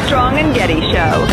Armstrong and Getty Show.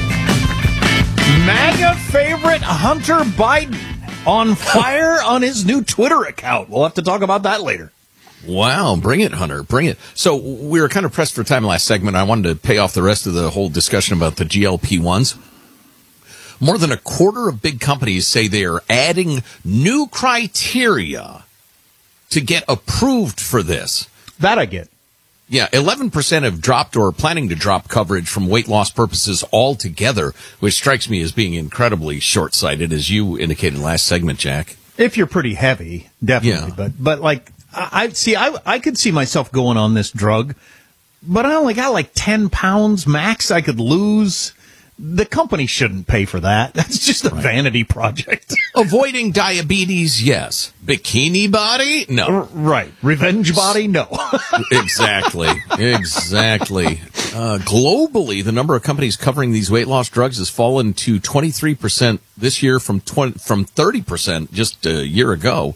MAGA favorite Hunter Biden on fire on his new Twitter account. We'll have to talk about that later. Wow, bring it, Hunter, bring it. So we were kind of pressed for time last segment. I wanted to pay off the rest of the whole discussion about the GLP-1s. More than a quarter of big companies say they are adding new criteria to get approved for this. That I get. Yeah, 11% have dropped or are planning to drop coverage from weight loss purposes altogether, which strikes me as being incredibly short-sighted, as you indicated last segment, Jack. If you're pretty heavy, definitely. Yeah. But like, I could see myself going on this drug, but I only got like 10 pounds max I could lose. The company shouldn't pay for that. That's just a vanity project. Avoiding diabetes, yes. Bikini body? No. Right. Revenge body? No. Exactly. Globally, the number of companies covering these weight loss drugs has fallen to 23% this year from 30% just a year ago.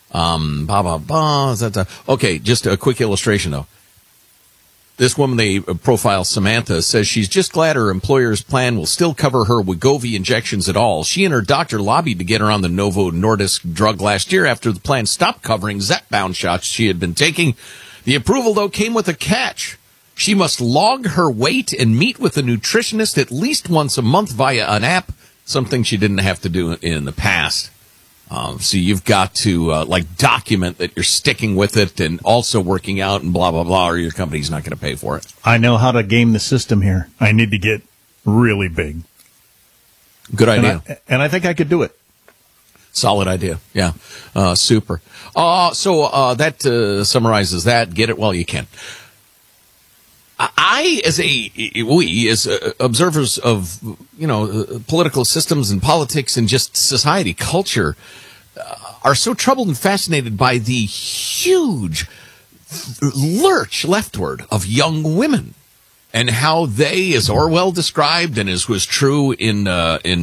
Okay, just a quick illustration, though. This woman they profile, Samantha, says she's just glad her employer's plan will still cover her Wegovy injections at all. She and her doctor lobbied to get her on the Novo Nordisk drug last year after the plan stopped covering Zepbound shots she had been taking. The approval, though, came with a catch. She must log her weight and meet with a nutritionist at least once a month via an app, something she didn't have to do in the past. So you've got to, document that you're sticking with it and also working out and blah, blah, blah, or your company's not going to pay for it. I know how to game the system here. I need to get really big. Good idea. And I think I could do it. Solid idea. Yeah. Super. So that summarizes that. Get it while you can. We as observers of, political systems and politics and just society, culture, are so troubled and fascinated by the huge lurch leftward of young women and how they, as Orwell described and as was true in